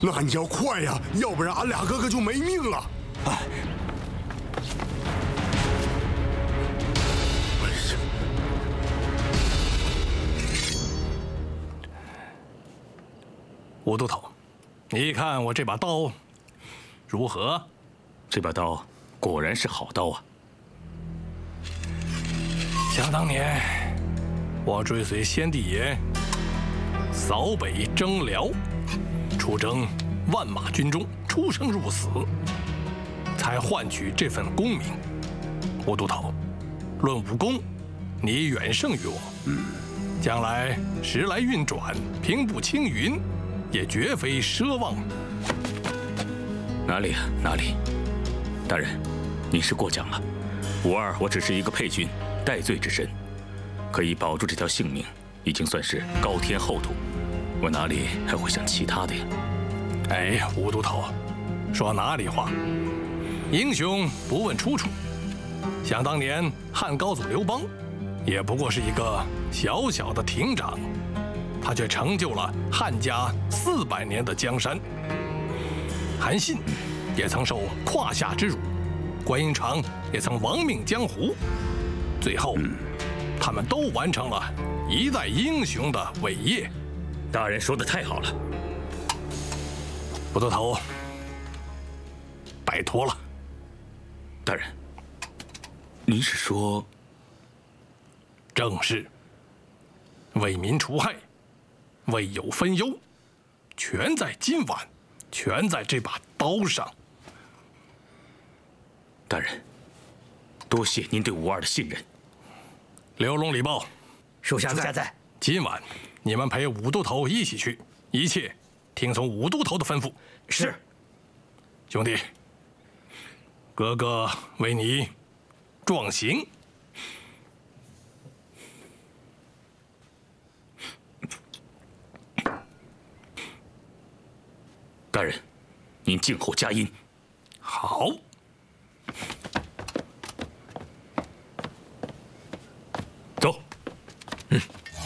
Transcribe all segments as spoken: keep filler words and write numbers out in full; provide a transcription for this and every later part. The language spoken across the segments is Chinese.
那你要快呀，要不然俺俩哥哥就没命了。哎， 吴都头，你看我这把刀如何？ 这把刀果然是好刀啊！ 想当年，我追随先帝爷扫北征辽，出征万马军中，出生入死，才换取这份功名。吴都头，论武功，你远胜于我。嗯，将来时来运转，平步青云，也绝非奢望。 哪里啊，哪里！大人，你是过奖了。武二，我只是一个配军，戴罪之身，可以保住这条性命，已经算是高天厚土。我哪里还会想其他的呀？ 哎，吴都头，说哪里话？英雄不问出处。想当年汉高祖刘邦，也不过是一个小小的亭长，他却成就了汉家四百年的江山。韩信也曾受胯下之辱，关英长也曾亡命江湖，最后，他们都完成了一代英雄的伟业。 大人说的太好了， 不多头，拜托了。 大人，您是说？ 正是。为民除害，为友分忧，全在今晚，全在这把刀上。 大人，多谢您对武二的信任。 刘龙、李豹， 属下在在。 今晚你们陪武都头一起去，一切听从武都头的吩咐。 是。 兄弟，哥哥为你壮行。 大人，您静候佳音。 好。 走。嗯。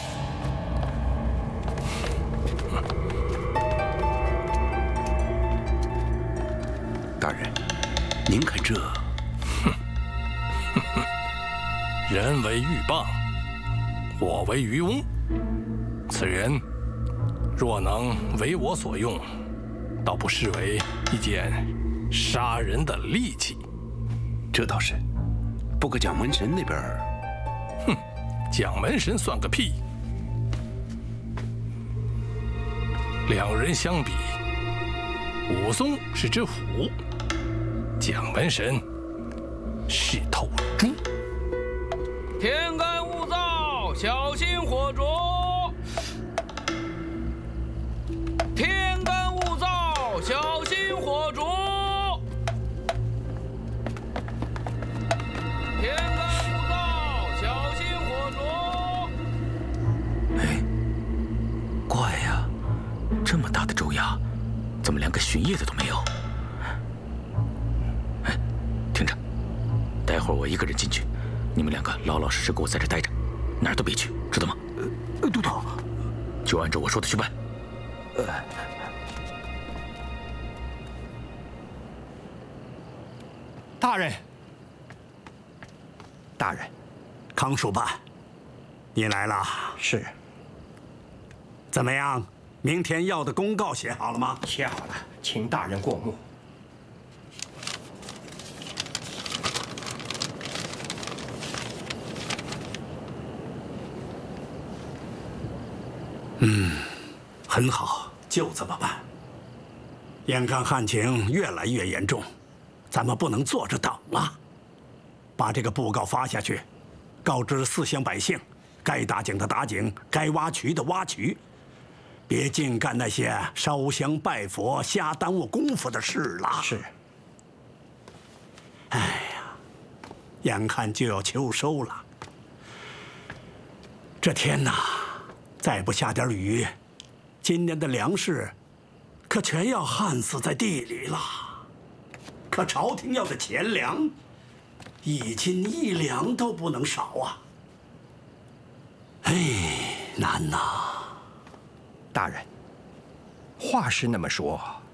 大人，您看这…… 人为鹬蚌，我为渔翁。此人若能为我所用，倒不失为一件杀人的利器。 这倒是。不过蒋门神那边…… 哼，蒋门神算个屁！两人相比，武松是只虎，蒋门神是头猪。 天干物燥，小心火烛。天干物燥，小心火烛。天干物燥，小心火烛。 哎，怪呀，这么大的州衙，怎么连个巡夜的都没有？哎，听着，待会儿我一个人进去，你们两个老老实实给我在这待着，哪儿都别去，知道吗？ 呃，都头， 就按照我说的去办。呃。 大人， 大人，康书办，你来了。 是。 怎么样？明天要的公告写好了吗？ 写好了，请大人过目。 嗯，很好，就这么办。眼看旱情越来越严重，咱们不能坐着等啊！把这个布告发下去，告知四乡百姓，该打井的打井，该挖渠的挖渠，别净干那些烧香拜佛、瞎耽误功夫的事了。 是。 哎呀，眼看就要秋收了，这天哪，再不下点雨，今年的粮食可全要旱死在地里了。可朝廷要的钱粮，一斤一两都不能少啊！哎，难呐！ 大人，话是那么说，